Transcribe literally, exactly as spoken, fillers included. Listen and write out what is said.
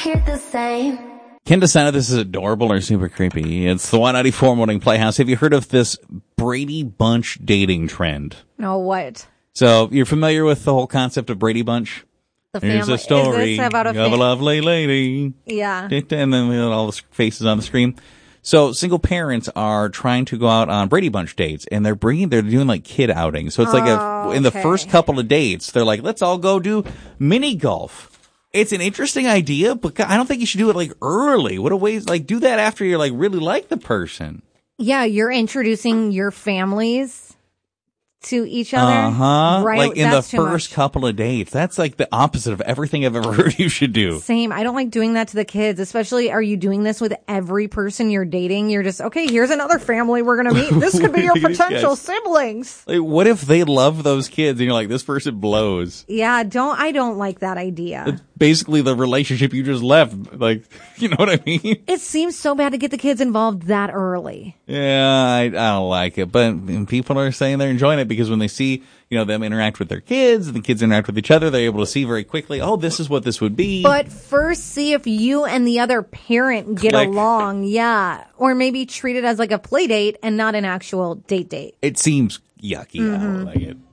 hear the same. Ken decided this is adorable or super creepy. It's the Y ninety-four Morning Playhouse. Have you heard of this Brady Bunch dating trend? No, what? So you're familiar with the whole concept of Brady Bunch? The Here's family. a story Is this about a of fam- a lovely lady. Yeah. And then we have all the faces on the screen. So single parents are trying to go out on Brady Bunch dates, and they're bringing, they're doing like kid outings. So it's like Oh, a, in the okay. first couple of dates, they're like, let's all go do mini golf. It's an interesting idea, but I don't think you should do it like early. What a waste, like do that after you're like really like the person. Yeah, you're introducing your families to each other. Uh-huh. Right. Like in That's the too first much. couple of dates. That's like the opposite of everything I've ever heard you should do. Same. I don't like doing that to the kids, especially are you doing this with every person you're dating? You're just, okay, here's another family we're going to meet. This could be your potential Yes. siblings. Like, what if they love those kids and you're like, this person blows? Yeah, don't, I don't like that idea. Basically the relationship you just left. Like, you know what I mean? It seems so bad to get the kids involved that early. Yeah, I, I don't like it. But people are saying they're enjoying it because when they see, you know, them interact with their kids and the kids interact with each other, they're able to see very quickly, oh, this is what this would be. But first see if you and the other parent get Click. along. Yeah. Or maybe treat it as like a play date and not an actual date date. It seems yucky. I don't like it.